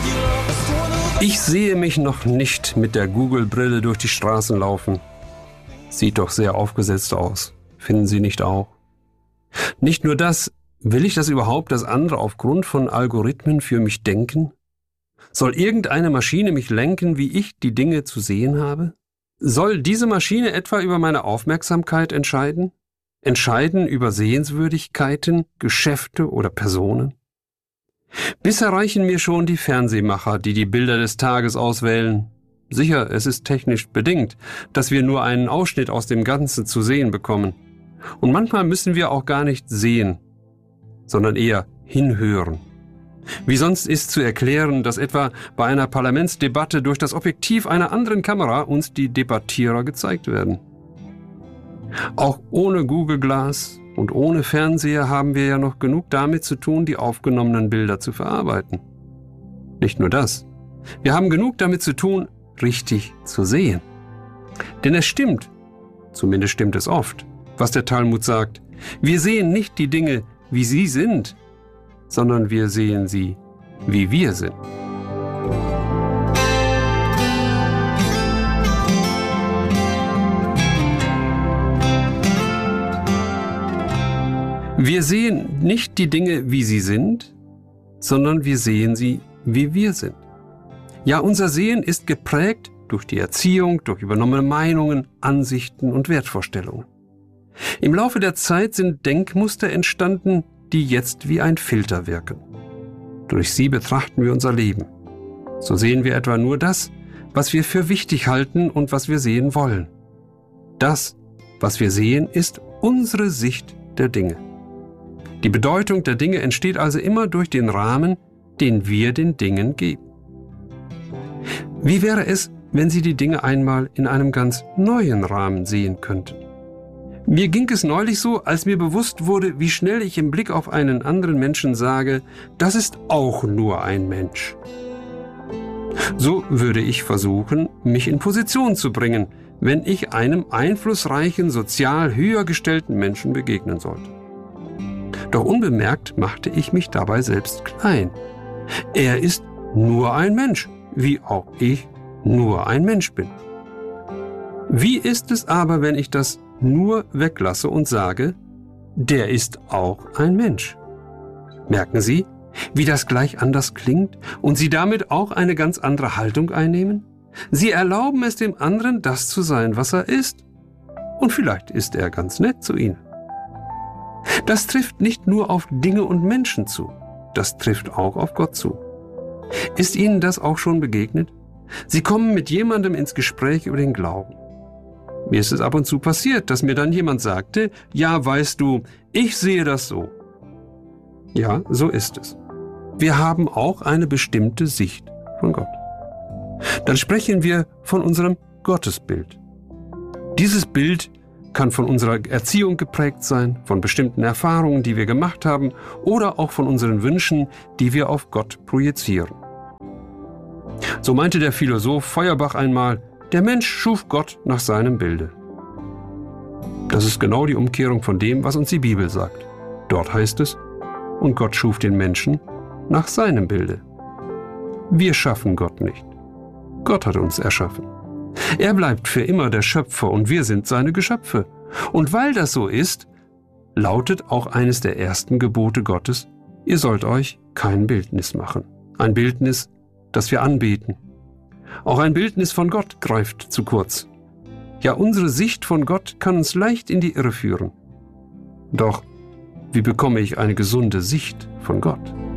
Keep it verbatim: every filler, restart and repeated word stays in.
Ich sehe mich noch nicht mit der Google-Brille durch die Straßen laufen. Sieht doch sehr aufgesetzt aus. Finden Sie nicht auch? Nicht nur das, will ich das überhaupt, dass andere aufgrund von Algorithmen für mich denken? Soll irgendeine Maschine mich lenken, wie ich die Dinge zu sehen habe? Soll diese Maschine etwa über meine Aufmerksamkeit entscheiden? Entscheiden über Sehenswürdigkeiten, Geschäfte oder Personen? Bisher reichen mir schon die Fernsehmacher, die die Bilder des Tages auswählen. Sicher, es ist technisch bedingt, dass wir nur einen Ausschnitt aus dem Ganzen zu sehen bekommen. Und manchmal müssen wir auch gar nicht sehen, sondern eher hinhören. Wie sonst ist zu erklären, dass etwa bei einer Parlamentsdebatte durch das Objektiv einer anderen Kamera uns die Debattierer gezeigt werden. Auch ohne Google Glass und ohne Fernseher haben wir ja noch genug damit zu tun, die aufgenommenen Bilder zu verarbeiten. Nicht nur das. Wir haben genug damit zu tun, richtig zu sehen. Denn es stimmt, zumindest stimmt es oft, was der Talmud sagt. Wir sehen nicht die Dinge, wie sie sind, sondern wir sehen sie, wie wir sind. Wir sehen nicht die Dinge, wie sie sind, sondern wir sehen sie, wie wir sind. Ja, unser Sehen ist geprägt durch die Erziehung, durch übernommene Meinungen, Ansichten und Wertvorstellungen. Im Laufe der Zeit sind Denkmuster entstanden, die jetzt wie ein Filter wirken. Durch sie betrachten wir unser Leben. So sehen wir etwa nur das, was wir für wichtig halten und was wir sehen wollen. Das, was wir sehen, ist unsere Sicht der Dinge. Die Bedeutung der Dinge entsteht also immer durch den Rahmen, den wir den Dingen geben. Wie wäre es, wenn Sie die Dinge einmal in einem ganz neuen Rahmen sehen könnten? Mir ging es neulich so, als mir bewusst wurde, wie schnell ich im Blick auf einen anderen Menschen sage, das ist auch nur ein Mensch. So würde ich versuchen, mich in Position zu bringen, wenn ich einem einflussreichen, sozial höher gestellten Menschen begegnen sollte. Doch unbemerkt machte ich mich dabei selbst klein. Er ist nur ein Mensch, wie auch ich nur ein Mensch bin. Wie ist es aber, wenn ich das nur weglasse und sage, der ist auch ein Mensch? Merken Sie, wie das gleich anders klingt und Sie damit auch eine ganz andere Haltung einnehmen? Sie erlauben es dem anderen, das zu sein, was er ist. Und vielleicht ist er ganz nett zu Ihnen. Das trifft nicht nur auf Dinge und Menschen zu, das trifft auch auf Gott zu. Ist Ihnen das auch schon begegnet? Sie kommen mit jemandem ins Gespräch über den Glauben. Mir ist es ab und zu passiert, dass mir dann jemand sagte, ja, weißt du, ich sehe das so. Ja, so ist es. Wir haben auch eine bestimmte Sicht von Gott. Dann sprechen wir von unserem Gottesbild. Dieses Bild kann von unserer Erziehung geprägt sein, von bestimmten Erfahrungen, die wir gemacht haben, oder auch von unseren Wünschen, die wir auf Gott projizieren. So meinte der Philosoph Feuerbach einmal, der Mensch schuf Gott nach seinem Bilde. Das ist genau die Umkehrung von dem, was uns die Bibel sagt. Dort heißt es, und Gott schuf den Menschen nach seinem Bilde. Wir schaffen Gott nicht. Gott hat uns erschaffen. Er bleibt für immer der Schöpfer und wir sind seine Geschöpfe. Und weil das so ist, lautet auch eines der ersten Gebote Gottes, ihr sollt euch kein Bildnis machen. Ein Bildnis, das wir anbeten. Auch ein Bildnis von Gott greift zu kurz. Ja, unsere Sicht von Gott kann uns leicht in die Irre führen. Doch, wie bekomme ich eine gesunde Sicht von Gott?